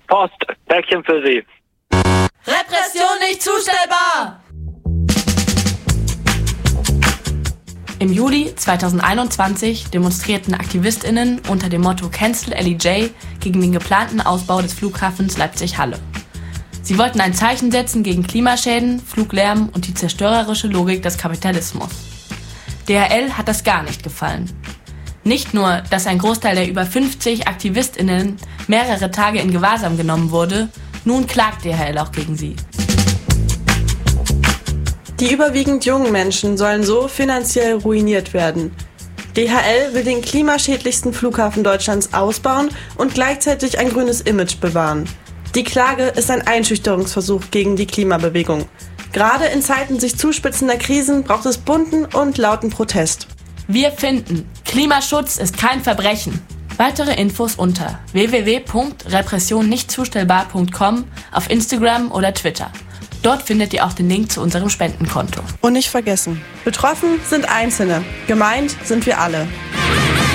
Post, Päckchen für Sie. Repression nicht zustellbar! Im Juli 2021 demonstrierten AktivistInnen unter dem Motto Cancel LEJ gegen den geplanten Ausbau des Flughafens Leipzig-Halle. Sie wollten ein Zeichen setzen gegen Klimaschäden, Fluglärm und die zerstörerische Logik des Kapitalismus. DHL hat das gar nicht gefallen. Nicht nur, dass ein Großteil der über 50 AktivistInnen mehrere Tage in Gewahrsam genommen wurde, nun klagt DHL auch gegen sie. Die überwiegend jungen Menschen sollen so finanziell ruiniert werden. DHL will den klimaschädlichsten Flughafen Deutschlands ausbauen und gleichzeitig ein grünes Image bewahren. Die Klage ist ein Einschüchterungsversuch gegen die Klimabewegung. Gerade in Zeiten sich zuspitzender Krisen braucht es bunten und lauten Protest. Wir finden, Klimaschutz ist kein Verbrechen. Weitere Infos unter www.repressionnichtzustellbar.com auf Instagram oder Twitter. Dort findet ihr auch den Link zu unserem Spendenkonto. Und nicht vergessen, betroffen sind Einzelne, gemeint sind wir alle.